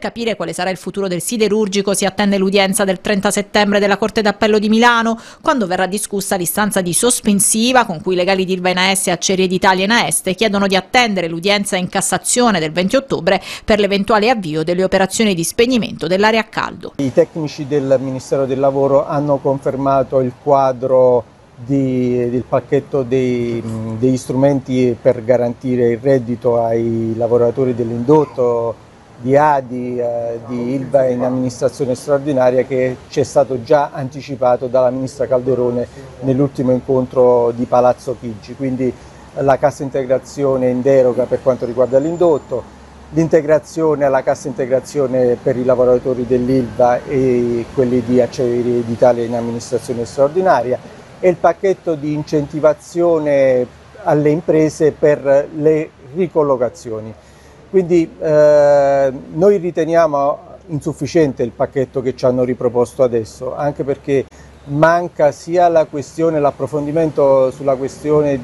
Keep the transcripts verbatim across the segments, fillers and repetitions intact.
capire quale sarà il futuro del siderurgico si attende l'udienza del trenta settembre della Corte d'Appello di Milano, quando verrà discussa l'istanza di sospensiva con cui i legali di Ilva Enaeste, Acciaierie d'Italia e Enaeste chiedono di attendere l'udienza in Cassazione del venti ottobre per l'eventuale avvio delle operazioni di spegnimento dell'area a caldo. I tecnici del Ministero del Lavoro hanno confermato il quadro di, del pacchetto dei, degli strumenti per garantire il reddito ai lavoratori dell'indotto, di A D I, eh, di Ilva in amministrazione straordinaria, che ci è stato già anticipato dalla ministra Calderone nell'ultimo incontro di Palazzo Chigi. Quindi la cassa integrazione in deroga per quanto riguarda l'indotto, l'integrazione alla cassa integrazione per i lavoratori dell'Ilva e quelli di Acciaierie d'Italia in amministrazione straordinaria e il pacchetto di incentivazione alle imprese per le ricollocazioni. Quindi eh, noi riteniamo insufficiente il pacchetto che ci hanno riproposto adesso, anche perché manca sia la questione, l'approfondimento sulla questione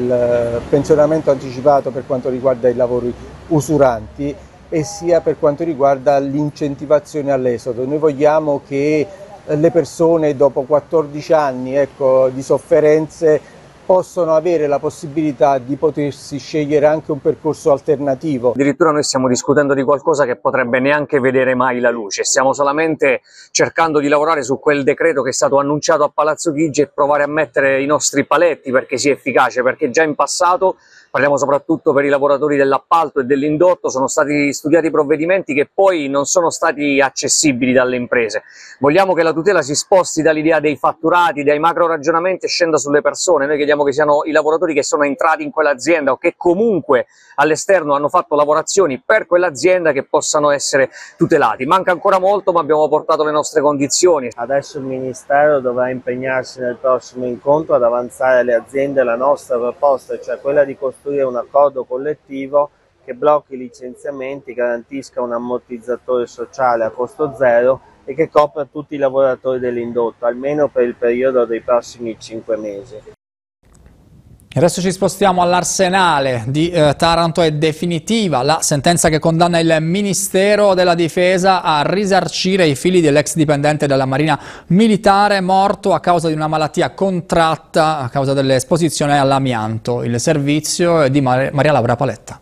del pensionamento anticipato per quanto riguarda i lavori usuranti e sia per quanto riguarda l'incentivazione all'esodo. Noi vogliamo che le persone dopo quattordici anni ecco, di sofferenze possono avere la possibilità di potersi scegliere anche un percorso alternativo. Addirittura noi stiamo discutendo di qualcosa che potrebbe neanche vedere mai la luce, stiamo solamente cercando di lavorare su quel decreto che è stato annunciato a Palazzo Chigi e provare a mettere i nostri paletti perché sia efficace, perché già in passato, parliamo soprattutto per i lavoratori dell'appalto e dell'indotto, sono stati studiati provvedimenti che poi non sono stati accessibili dalle imprese. Vogliamo che la tutela si sposti dall'idea dei fatturati, dai macro ragionamenti e scenda sulle persone. Noi chiediamo che siano i lavoratori che sono entrati in quell'azienda o che comunque all'esterno hanno fatto lavorazioni per quell'azienda che possano essere tutelati. Manca ancora molto, ma abbiamo portato le nostre condizioni. Adesso il Ministero dovrà impegnarsi nel prossimo incontro ad avanzare alle aziende la nostra proposta, cioè quella di costruire un accordo collettivo che blocchi i licenziamenti, garantisca un ammortizzatore sociale a costo zero e che copra tutti i lavoratori dell'indotto, almeno per il periodo dei prossimi cinque mesi. Adesso ci spostiamo all'Arsenale di eh, Taranto. È definitiva la sentenza che condanna il Ministero della Difesa a risarcire i figli dell'ex dipendente della Marina Militare morto a causa di una malattia contratta a causa dell'esposizione all'amianto. Il servizio è di Mar- Maria Laura Paletta.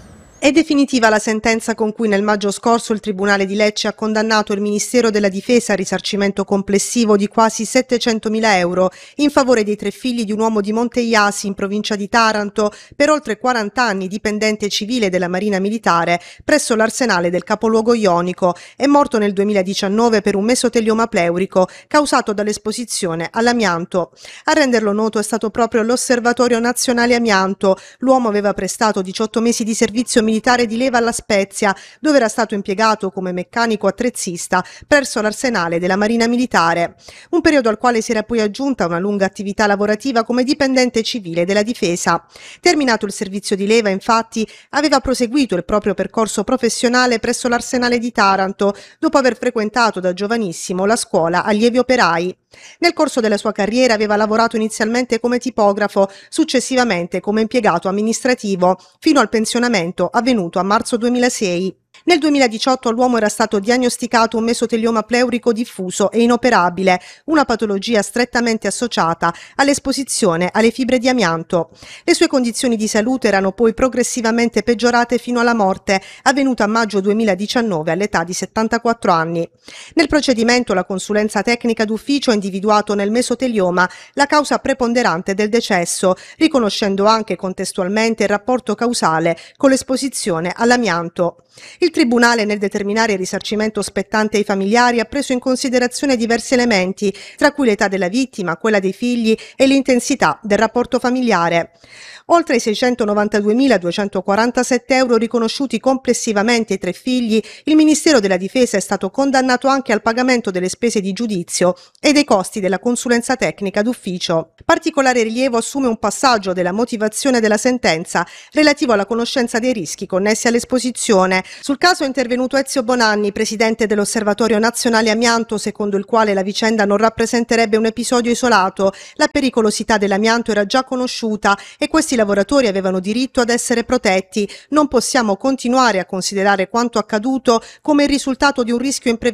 È definitiva la sentenza con cui nel maggio scorso il Tribunale di Lecce ha condannato il Ministero della Difesa a risarcimento complessivo di quasi settecentomila euro in favore dei tre figli di un uomo di Monteiasi in provincia di Taranto, per oltre quaranta anni dipendente civile della Marina Militare presso l'Arsenale del capoluogo ionico. È morto nel duemiladiciannove per un mesotelioma pleurico causato dall'esposizione all'amianto. A renderlo noto è stato proprio l'Osservatorio Nazionale Amianto. L'uomo aveva prestato diciotto mesi di servizio militare di leva alla Spezia, dove era stato impiegato come meccanico attrezzista presso l'Arsenale della Marina Militare. Un periodo al quale si era poi aggiunta una lunga attività lavorativa come dipendente civile della Difesa. Terminato il servizio di leva, infatti, aveva proseguito il proprio percorso professionale presso l'Arsenale di Taranto, dopo aver frequentato da giovanissimo la scuola allievi operai. Nel corso della sua carriera aveva lavorato inizialmente come tipografo, successivamente come impiegato amministrativo, fino al pensionamento avvenuto a marzo duemilasei. Nel duemiladiciotto all'uomo era stato diagnosticato un mesotelioma pleurico diffuso e inoperabile, una patologia strettamente associata all'esposizione alle fibre di amianto. Le sue condizioni di salute erano poi progressivamente peggiorate fino alla morte, avvenuta a maggio duemiladiciannove all'età di settantaquattro anni. Nel procedimento la consulenza tecnica d'ufficio ha individuato nel mesotelioma la causa preponderante del decesso, riconoscendo anche contestualmente il rapporto causale con l'esposizione all'amianto. Il Tribunale, nel determinare il risarcimento spettante ai familiari, ha preso in considerazione diversi elementi, tra cui l'età della vittima, quella dei figli e l'intensità del rapporto familiare. Oltre ai seicentonovantaduemiladuecentoquarantasette euro riconosciuti complessivamente ai tre figli, il Ministero della Difesa è stato condannato anche al pagamento delle spese di giudizio e dei costi della consulenza tecnica d'ufficio. Particolare rilievo assume un passaggio della motivazione della sentenza relativo alla conoscenza dei rischi connessi all'esposizione. Sul Sul caso è intervenuto Ezio Bonanni, presidente dell'Osservatorio Nazionale Amianto, secondo il quale la vicenda non rappresenterebbe un episodio isolato. La pericolosità dell'amianto era già conosciuta e questi lavoratori avevano diritto ad essere protetti. Non possiamo continuare a considerare quanto accaduto come il risultato di un rischio imprevisto